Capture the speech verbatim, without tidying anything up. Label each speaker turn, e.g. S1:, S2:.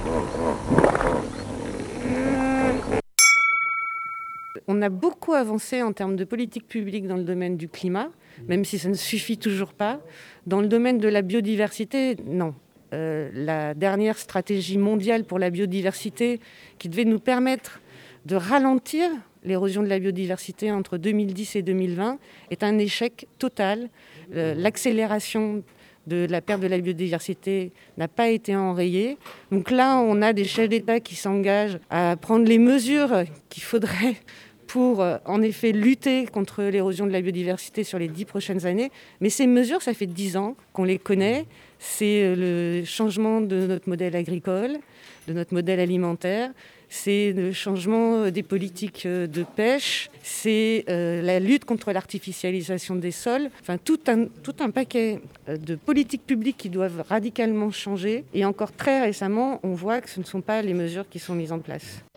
S1: On a beaucoup avancé en termes de politique publique dans le domaine du climat, même si ça ne suffit toujours pas. Dans le domaine de la biodiversité, non. Euh, la dernière stratégie mondiale pour la biodiversité, qui devait nous permettre de ralentir l'érosion de la biodiversité entre deux mille dix et deux mille vingt, est un échec total. Euh, l'accélération de la perte de la biodiversité n'a pas été enrayée. Donc là, on a des chefs d'État qui s'engagent à prendre les mesures qu'il faudrait pour, euh, en effet, lutter contre l'érosion de la biodiversité sur les dix prochaines années. Mais ces mesures, ça fait dix ans qu'on les connaît. C'est le changement de notre modèle agricole, de notre modèle alimentaire. C'est le changement des politiques de pêche, c'est euh, la lutte contre l'artificialisation des sols, enfin tout un, tout un paquet de politiques publiques qui doivent radicalement changer. Et encore très récemment, on voit que ce ne sont pas les mesures qui sont mises en place.